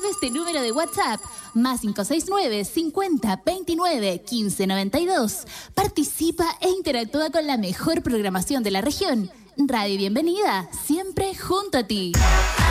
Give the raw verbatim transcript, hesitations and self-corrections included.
de este número de WhatsApp, más cinco seis nueve, cincuenta, veintinueve, quince, noventa y dos. Participa e interactúa con la mejor programación de la región. Radio Bienvenida, siempre junto a ti.